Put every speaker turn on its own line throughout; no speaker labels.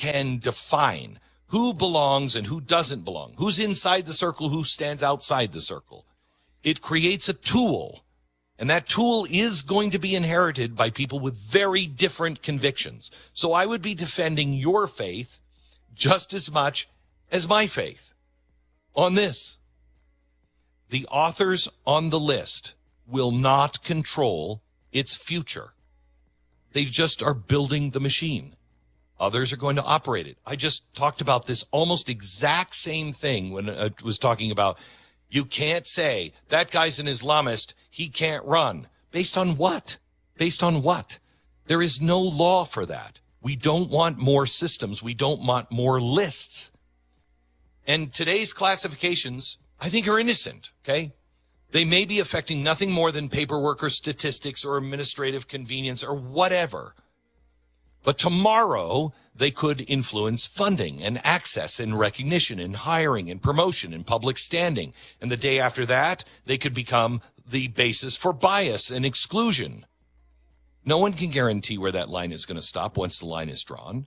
can define who belongs and who doesn't belong, who's inside the circle, who stands outside the circle. It creates a tool, and that tool is going to be inherited by people with very different convictions. So I would be defending your faith just as much as my faith on this. The authors on the list will not control its future. They just are building the machine. Others are going to operate it. I just talked about this almost exact same thing when I was talking about you can't say that guy's an Islamist, he can't run. Based on what? Based on what? There is no law for that. We don't want more systems. We don't want more lists. And today's classifications, I think, are innocent, okay? They may be affecting nothing more than paperwork or statistics or administrative convenience or whatever. But tomorrow, they could influence funding and access and recognition and hiring and promotion and public standing. And the day after that, they could become the basis for bias and exclusion. No one can guarantee where that line is going to stop once the line is drawn.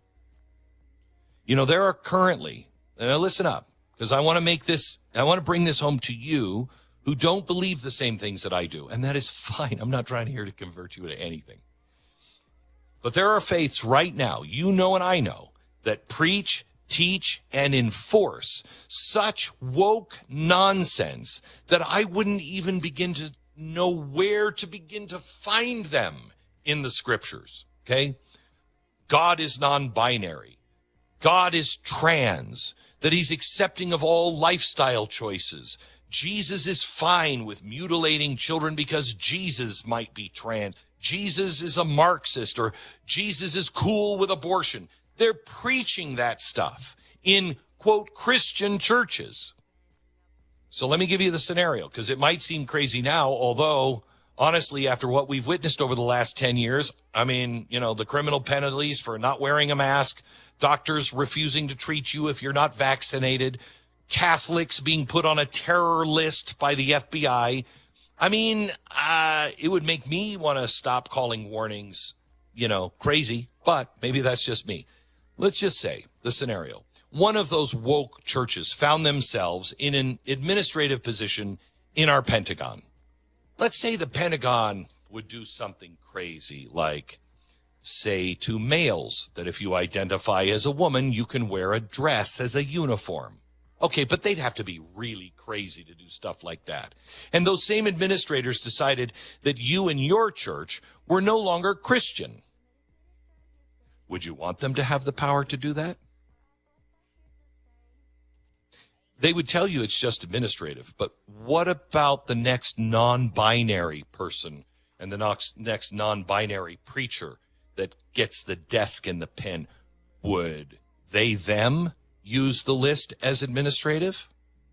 You know, there are currently, now listen up, because I want to bring this home to you who don't believe the same things that I do. And that is fine. I'm not trying here to convert you to anything. But there are faiths right now, you know and I know, that preach, teach, and enforce such woke nonsense that I wouldn't even begin to know where to begin to find them in the scriptures, okay? God is non-binary. God is trans, that he's accepting of all lifestyle choices. Jesus is fine with mutilating children because Jesus might be trans. Jesus is a Marxist, or Jesus is cool with abortion. They're preaching that stuff in, quote, Christian churches. So let me give you the scenario, because it might seem crazy now, although, honestly, after what we've witnessed over the last 10 years, I mean, you know, the criminal penalties for not wearing a mask, doctors refusing to treat you if you're not vaccinated, Catholics being put on a terror list by the FBI. I mean, it would make me want to stop calling warnings, you know, crazy, but maybe that's just me. Let's just say the scenario. One of those woke churches found themselves in an administrative position in our Pentagon. Let's say the Pentagon would do something crazy, like say to males that if you identify as a woman, you can wear a dress as a uniform. Okay, but they'd have to be really crazy to do stuff like that. And those same administrators decided that you and your church were no longer Christian. Would you want them to have the power to do that? They would tell you it's just administrative, but what about the next non-binary person and the next non-binary preacher that gets the desk and the pen? Would they, them, use the list as administrative?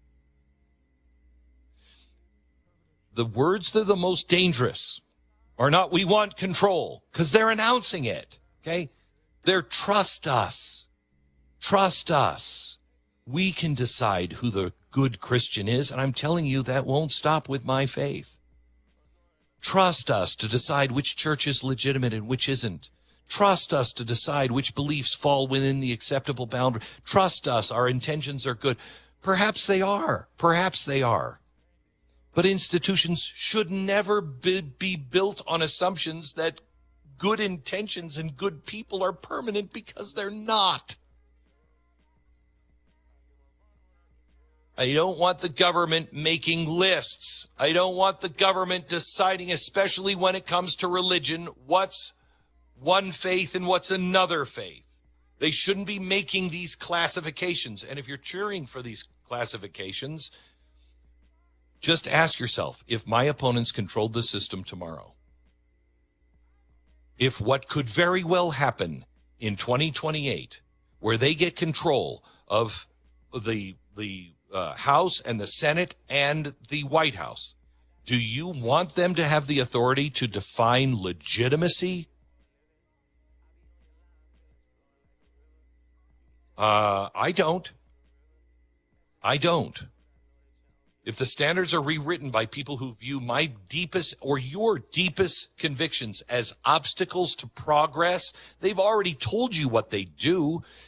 The words that are the most dangerous are not "we want control," because they're announcing it, okay? They're "trust us. Trust us. We can decide who the good Christian is," and I'm telling you that won't stop with my faith. Trust us to decide which church is legitimate and which isn't. Trust us to decide which beliefs fall within the acceptable boundary. Trust us, our intentions are good. Perhaps they are. Perhaps they are. But institutions should never be built on assumptions that good intentions and good people are permanent, because they're not. I don't want the government making lists. I don't want the government deciding, especially when it comes to religion, what's one faith and what's another faith. They shouldn't be making these classifications. And if you're cheering for these classifications, just ask yourself, if my opponents controlled the system tomorrow, if what could very well happen in 2028, where they get control of the House and the Senate and the White House, do you want them to have the authority to define legitimacy? I don't. If the standards are rewritten by people who view my deepest or your deepest convictions as obstacles to progress, they've already told you what they do.